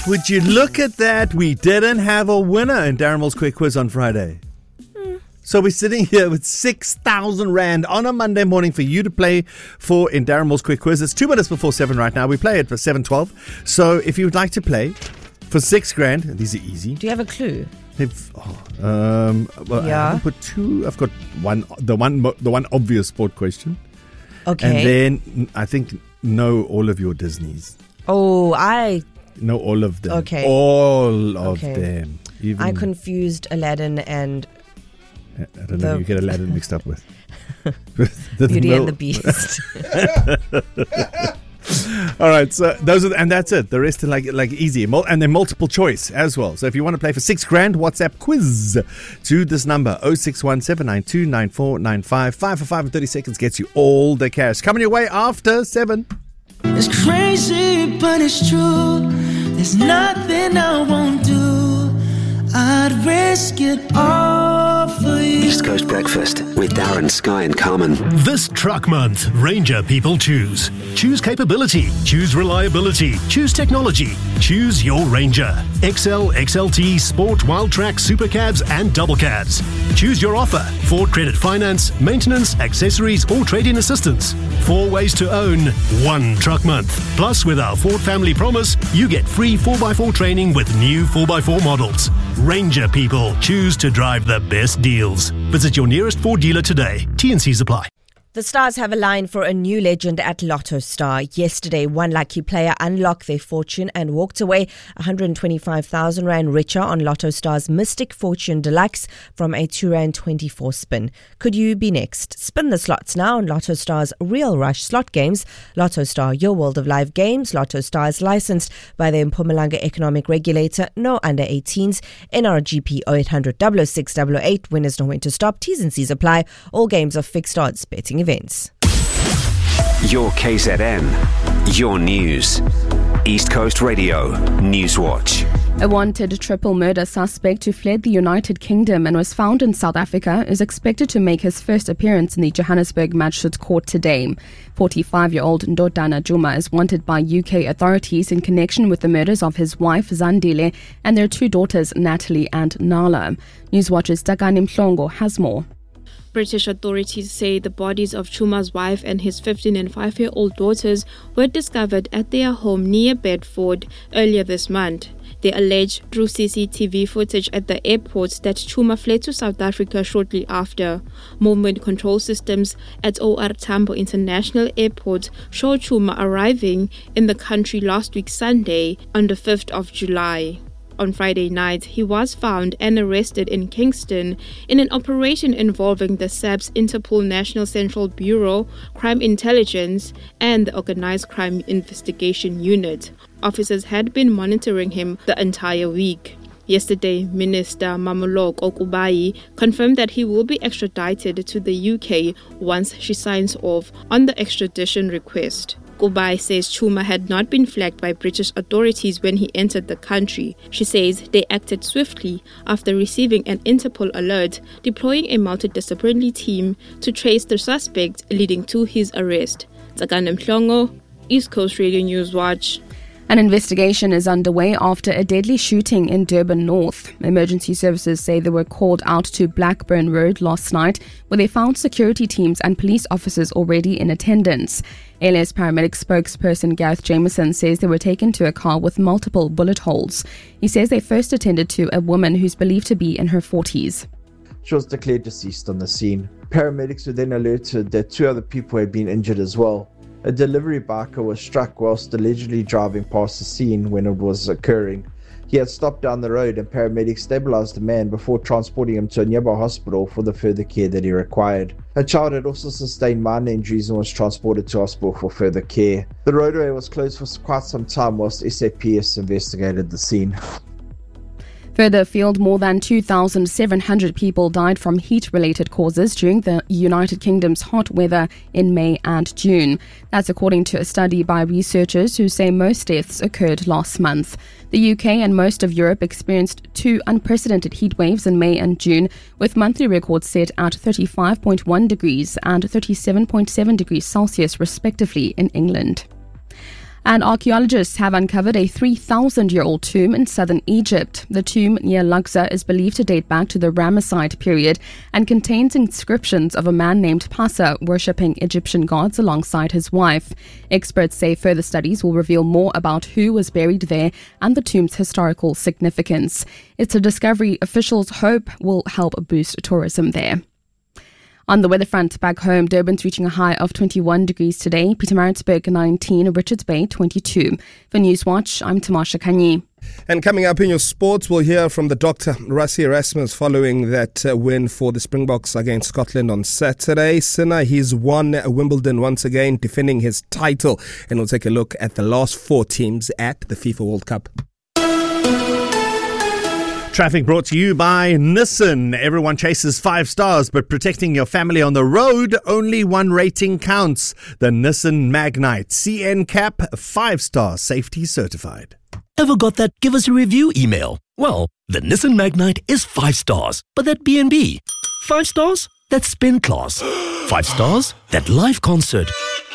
Would you look at that? We didn't have a winner in Darren Moore's Quick Quiz on Friday. So we're sitting here with 6,000 Rand on a Monday morning for you to play for in Darren Moore's Quick Quiz. It's 2 minutes before 7 right now. We play it for 7:12. So if you would like to play for 6 grand, these are easy. Do you have a clue? I haven't put two. I've got one. The one obvious sport question. Okay. And then I think know all of your Disneys. Oh, I know all of them. Okay. All of them. Even, I confused Aladdin and I don't know who you get Aladdin mixed up with. Beauty and the Beast. All right, so those are, and that's it. The rest are like easy, and they're multiple choice as well. So if you want to play for 6 grand, WhatsApp quiz to this number 0617929495. 5 for 5 in 30 seconds gets you all the cash. Coming your way after 7. It's crazy, but it's true. There's nothing I won't do. I'd risk it all for you. East Coast Breakfast with Darren, Sky and Carmen. This truck month, Ranger people choose. Choose capability. Choose reliability. Choose technology. Choose your Ranger. XL, XLT, Sport, Wild Track, Super Cabs and Double Cabs. Choose your offer. Ford Credit Finance, maintenance, accessories or trade-in assistance. 4 ways to own 1 truck month. Plus, with our Ford Family Promise, you get free 4x4 training with new 4x4 models. Ranger people choose to drive the best deals. Visit your nearest Ford dealer today. T&Cs apply. The Stars have a line for a new legend at Lotto Star. Yesterday, one lucky player unlocked their fortune and walked away 125,000 Rand richer on Lotto Star's Mystic Fortune Deluxe from a 2.24 Rand spin. Could you be next? Spin the slots now on Lotto Star's Real Rush slot games. Lotto Star, your world of live games. Lotto Star is licensed by the Mpumalanga Economic Regulator. No under 18s. NRGP 0800 688. Winners know when to stop. T's and C's apply. All games are fixed odds. Betting events. Your KZN, your news. East Coast Radio, Newswatch. A wanted triple murder suspect who fled the United Kingdom and was found in South Africa is expected to make his first appearance in the Johannesburg Magistrates Court today. 45-year-old Ndodana Juma is wanted by UK authorities in connection with the murders of his wife Zandile and their 2 daughters Natalie and Nala. Newswatch's Takani Mhlongo has more. British authorities say the bodies of Chuma's wife and his 15 and 5-year-old daughters were discovered at their home near Bedford earlier this month. They allege through CCTV footage at the airport that Chuma fled to South Africa shortly after. Movement control systems at OR Tambo International Airport show Chuma arriving in the country last week Sunday on the 5th of July. On Friday night, he was found and arrested in Kingston in an operation involving the SAPS Interpol National Central Bureau, Crime Intelligence, and the Organized Crime Investigation Unit. Officers had been monitoring him the entire week. Yesterday, Minister Mamoloko Kubayi confirmed that he will be extradited to the UK once she signs off on the extradition request. Kubai says Chuma had not been flagged by British authorities when he entered the country. She says they acted swiftly after receiving an Interpol alert, deploying a multidisciplinary team to trace the suspect, leading to his arrest. Takane Mhlongo, East Coast Radio Newswatch. An investigation is underway after a deadly shooting in Durban North. Emergency services say they were called out to Blackburn Road last night, where they found security teams and police officers already in attendance. ALS paramedic spokesperson Gareth Jameson says they were taken to a car with multiple bullet holes. He says they first attended to a woman who's believed to be in her 40s. She was declared deceased on the scene. Paramedics were then alerted that 2 other people had been injured as well. A delivery biker was struck whilst allegedly driving past the scene when it was occurring. He had stopped down the road and paramedics stabilized the man before transporting him to a nearby hospital for the further care that he required. A child had also sustained minor injuries and was transported to hospital for further care. The roadway was closed for quite some time whilst SAPS investigated the scene. Further afield, more than 2,700 people died from heat-related causes during the United Kingdom's hot weather in May and June. That's according to a study by researchers who say most deaths occurred last month. The UK and most of Europe experienced 2 unprecedented heat waves in May and June, with monthly records set at 35.1 degrees and 37.7 degrees Celsius respectively in England. And archaeologists have uncovered a 3,000-year-old tomb in southern Egypt. The tomb near Luxor is believed to date back to the Ramesside period and contains inscriptions of a man named Pasa worshipping Egyptian gods alongside his wife. Experts say further studies will reveal more about who was buried there and the tomb's historical significance. It's a discovery officials hope will help boost tourism there. On the weather front, back home, Durban's reaching a high of 21 degrees today, Pietermaritzburg 19, Richards Bay 22. For Newswatch, I'm Tamasha Kanyi. And coming up in your sports, we'll hear from the Dr. Rassie Erasmus following that win for the Springboks against Scotland on Saturday. Sinner, he's won Wimbledon once again, defending his title. And we'll take a look at the last 4 teams at the FIFA World Cup. Traffic brought to you by Nissan. Everyone chases 5 stars, but protecting your family on the road, only 1 rating counts. The Nissan Magnite CN Cap 5-star safety certified. Ever got that give us a review email? Well, the Nissan Magnite is 5 stars, but that B&B. 5 stars? That's spin class. 5 stars? That live concert.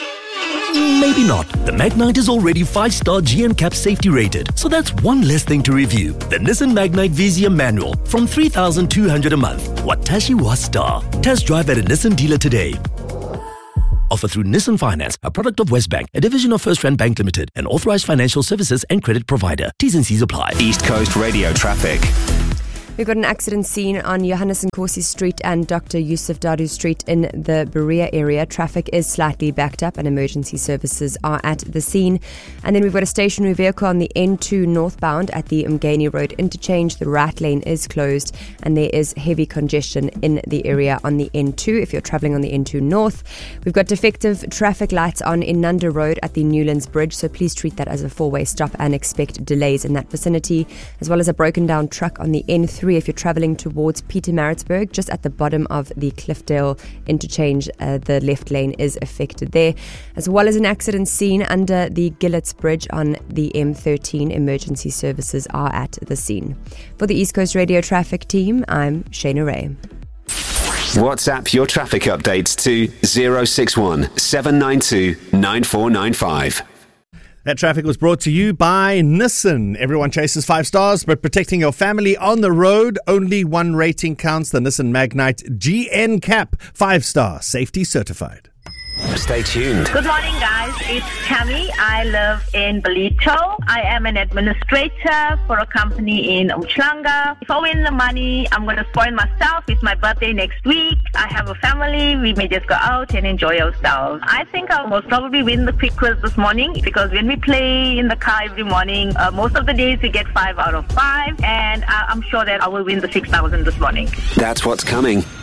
Maybe not. The Magnite is already 5-star GN Cap safety rated, so that's one less thing to review. The Nissan Magnite Vizia Manual from 3,200 a month. Watashi wa star. Test drive at a Nissan dealer today. Offer through Nissan Finance, a product of Westbank, a division of First Rand Bank Limited, an authorized financial services and credit provider. T's and C's apply. East Coast Radio traffic. We've got an accident scene on Johannes Nkosi Street and Dr. Yusuf Dadu Street in the Berea area. Traffic is slightly backed up and emergency services are at the scene. And then we've got a stationary vehicle on the N2 northbound at the Umgeni Road interchange. The right lane is closed and there is heavy congestion in the area on the N2 if you're travelling on the N2 north. We've got defective traffic lights on Inanda Road at the Newlands Bridge, so please treat that as a 4-way stop and expect delays in that vicinity, as well as a broken down truck on the N3 if you're travelling towards Pietermaritzburg, just at the bottom of the Cliffdale interchange. The left lane is affected there, as well as an accident scene under the Gillets Bridge on the M13. Emergency services are at the scene. For the East Coast Radio Traffic Team, I'm Shana Ray. WhatsApp your traffic updates to 061 792 9495. That traffic was brought to you by Nissan. Everyone chases 5 stars, but protecting your family on the road, only 1 rating counts. The Nissan Magnite GN Cap 5-star safety certified. Stay tuned. Good morning, guys. It's Tammy. I live in Belito. I am an administrator for a company in Umhlanga. If I win the money, I'm going to spoil myself. It's my birthday next week. I have a family. We may just go out and enjoy ourselves. I think I'll most probably win the quick quiz this morning because when we play in the car every morning, most of the days we get 5 out of 5. And I'm sure that I will win the 6,000 this morning. That's what's coming.